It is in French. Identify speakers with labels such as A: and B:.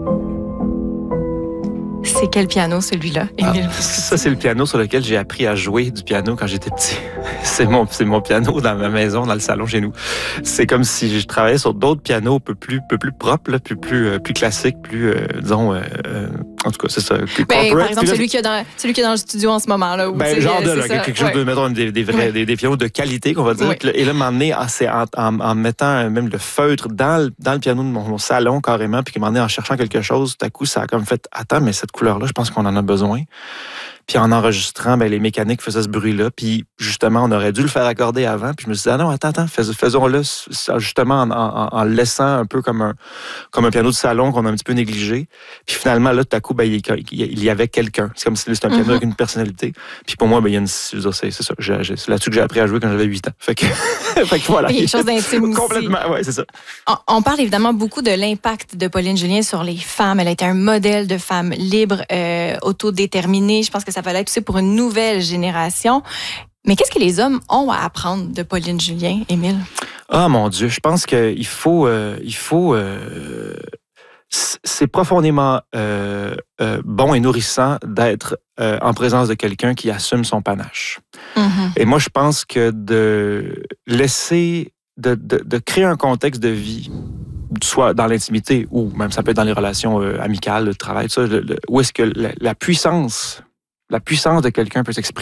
A: C'est quel piano, celui-là, Émile?
B: Ça, c'est le piano sur lequel j'ai appris à jouer du piano quand j'étais petit. C'est mon piano dans ma maison, dans le salon chez nous. C'est comme si je travaillais sur d'autres pianos un peu plus propres, là, plus classiques, disons... en tout cas, c'est ça.
A: Par exemple, celui qu'il y a dans le studio en ce moment. Là,
B: genre quelque chose de, mettons, des pianos de qualité, qu'on va dire. Ouais. Et là, m'emmener en mettant même le feutre dans le piano de mon salon, carrément, puis m'emmener en cherchant quelque chose, tout à coup, ça a comme fait, attends, mais cette couleur-là, je pense qu'on en a besoin. Puis en enregistrant, les mécaniques faisaient ce bruit-là. Puis justement, on aurait dû le faire accorder avant. Puis je me suis dit, non, attends, faisons-le justement en le laissant un peu comme un piano de salon qu'on a un petit peu négligé. Puis finalement, là, tout à coup, il y avait quelqu'un. C'est comme si c'était un piano avec une personnalité. Puis pour moi, il y a c'est ça. C'est là-dessus que j'ai appris à jouer quand j'avais 8 ans. Fait que voilà.
A: Il y a quelque chose d'intime aussi.
B: Complètement, oui, c'est ça.
A: On parle évidemment beaucoup de l'impact de Pauline Julien sur les femmes. Elle a été un modèle de femme libre, autodéterminée. Je pense que ça fallait être aussi pour une nouvelle génération. Mais qu'est-ce que les hommes ont à apprendre de Pauline Julien, Émile?
B: Ah, mon Dieu, je pense qu'il faut... c'est profondément bon et nourrissant d'être en présence de quelqu'un qui assume son panache. Mm-hmm. Et moi, je pense que de laisser... de créer un contexte de vie, soit dans l'intimité ou même ça peut être dans les relations amicales, le travail, tout ça, où est-ce que la puissance de quelqu'un peut s'exprimer